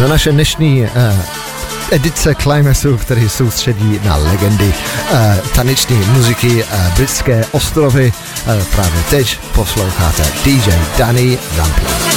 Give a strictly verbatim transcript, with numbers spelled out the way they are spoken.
do naše dnešní uh, edice Climaxu, který soustředí na legendy uh, taneční muziky uh, britské ostrovy. Uh, právě teď posloucháte D J Danny Rampling.